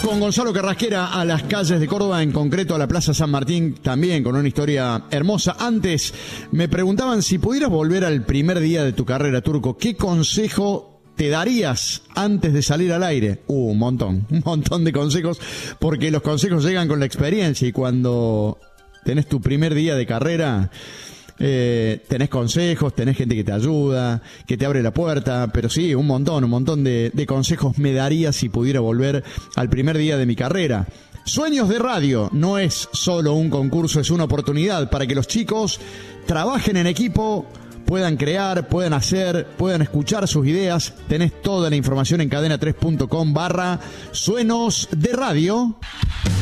Con Gonzalo Carrasquera a las calles de Córdoba, en concreto a la Plaza San Martín, también con una historia hermosa. Antes me preguntaban si pudieras volver al primer día de tu carrera, Turco, ¿qué consejo te darías antes de salir al aire? Un montón de consejos, porque los consejos llegan con la experiencia y cuando tenés tu primer día de carrera, tenés consejos, tenés gente que te ayuda, que te abre la puerta, pero sí, un montón de consejos me daría si pudiera volver al primer día de mi carrera. Sueños de Radio no es solo un concurso, es una oportunidad para que los chicos trabajen en equipo, puedan crear, puedan hacer, puedan escuchar sus ideas. Tenés toda la información en cadena3.com/Sueños de Radio.